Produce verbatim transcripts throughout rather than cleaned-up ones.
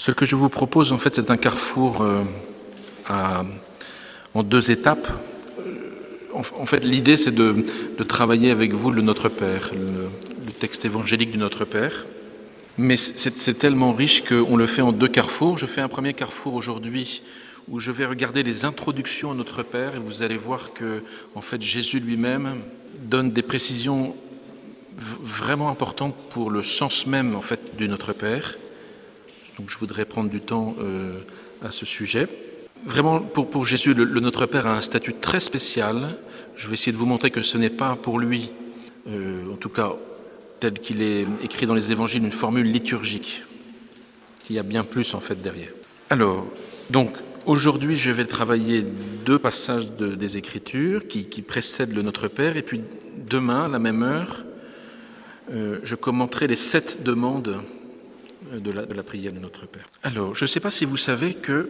Ce que je vous propose, en fait, c'est un carrefour euh, à, en deux étapes. En, en fait, l'idée, c'est de, de travailler avec vous le Notre Père, le, le texte évangélique du Notre Père. Mais c'est, c'est tellement riche qu'on le fait en deux carrefours. Je fais un premier carrefour aujourd'hui où je vais regarder les introductions à Notre Père et vous allez voir que, en fait, Jésus lui-même donne des précisions vraiment importantes pour le sens même, en fait, du Notre Père. Donc, je voudrais prendre du temps euh, à ce sujet. Vraiment, pour, pour Jésus, le, le Notre Père a un statut très spécial. Je vais essayer de vous montrer que ce n'est pas pour lui, euh, en tout cas tel qu'il est écrit dans les évangiles, une formule liturgique, qu'il y a bien plus en fait derrière. Alors, donc, aujourd'hui, je vais travailler deux passages de, des Écritures qui, qui précèdent le Notre Père, et puis demain, à la même heure, euh, je commenterai les sept demandes de la, de la prière de Notre Père. Alors, je ne sais pas si vous savez que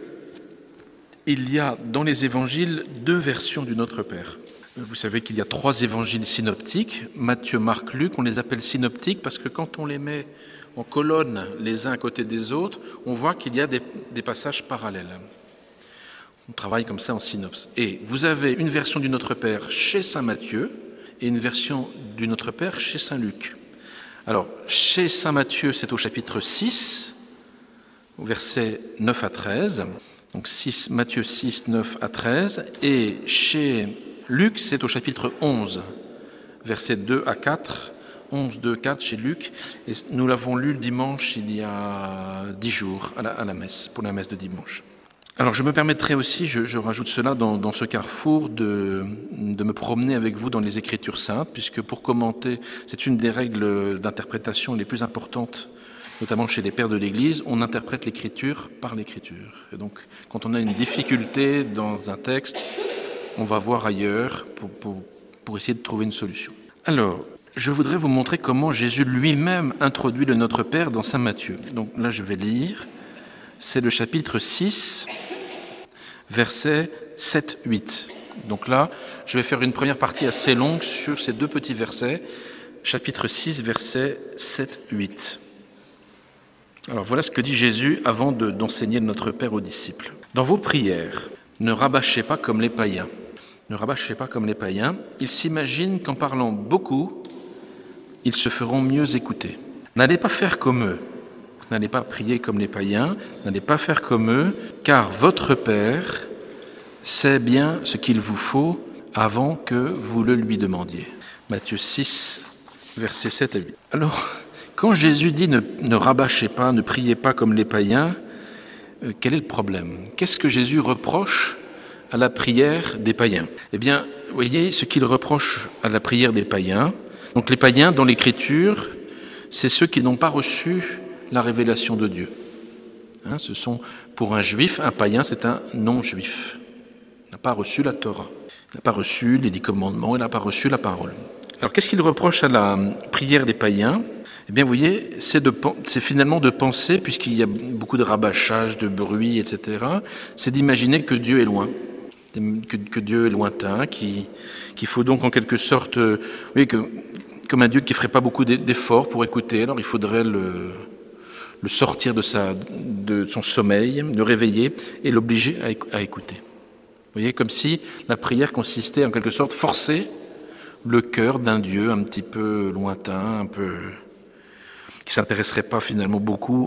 il y a dans les évangiles deux versions du Notre Père. Vous savez qu'il y a trois évangiles synoptiques, Matthieu, Marc, Luc. On les appelle synoptiques parce que quand on les met en colonne les uns à côté des autres, on voit qu'il y a des, des passages parallèles. On travaille comme ça en synopse. Et vous avez une version du Notre Père chez saint Matthieu et une version du Notre Père chez saint Luc. Alors, chez saint Matthieu, c'est au chapitre six, au verset neuf à treize. Donc six, Matthieu six, neuf à treize. Et chez Luc, c'est au chapitre onze, versets deux à quatre. onze, deux, quatre chez Luc. Et nous l'avons lu le dimanche il y a dix jours à la, à la messe, pour la messe de dimanche. Alors je me permettrai aussi, je, je rajoute cela dans, dans ce carrefour, de, de me promener avec vous dans les Écritures saintes, puisque pour commenter, c'est une des règles d'interprétation les plus importantes, notamment chez les pères de l'Église, on interprète l'Écriture par l'Écriture. Et donc, quand on a une difficulté dans un texte, on va voir ailleurs pour, pour, pour essayer de trouver une solution. Alors, je voudrais vous montrer comment Jésus lui-même introduit le Notre Père dans saint Matthieu. Donc là, je vais lire. C'est le chapitre six, versets sept à huit. Donc là, je vais faire une première partie assez longue sur ces deux petits versets. Chapitre six, versets sept à huit. Alors voilà ce que dit Jésus avant de, d'enseigner le Notre Père aux disciples. Dans vos prières, ne rabâchez pas comme les païens. Ne rabâchez pas comme les païens. Ils s'imaginent qu'en parlant beaucoup, ils se feront mieux écouter. N'allez pas faire comme eux. N'allez pas prier comme les païens. N'allez pas faire comme eux, car votre Père sait bien ce qu'il vous faut avant que vous le lui demandiez. Matthieu six, versets sept à huit. Alors, quand Jésus dit ne, ne rabâchez pas, ne priez pas comme les païens, euh, quel est le problème ? Qu'est-ce que Jésus reproche à la prière des païens ? Eh bien, vous voyez, ce qu'il reproche à la prière des païens, donc les païens dans l'Écriture, c'est ceux qui n'ont pas reçu la révélation de Dieu. Hein, ce sont, pour un juif, un païen, c'est un non-juif. Il n'a pas reçu la Torah, il n'a pas reçu les dix commandements, il n'a pas reçu la parole. Alors, qu'est-ce qu'il reproche à la prière des païens ? Eh bien, vous voyez, c'est, de, c'est finalement de penser, puisqu'il y a beaucoup de rabâchage, de bruit, et cetera, c'est d'imaginer que Dieu est loin, que, que Dieu est lointain, qu'il, qu'il faut donc en quelque sorte, euh, oui, que, comme un Dieu qui ne ferait pas beaucoup d'efforts pour écouter, alors il faudrait le, le sortir de, sa, de son sommeil, le réveiller et l'obliger à, à écouter. Vous voyez, comme si la prière consistait en quelque sorte forcer le cœur d'un Dieu un petit peu lointain, un peu qui ne s'intéresserait pas finalement beaucoup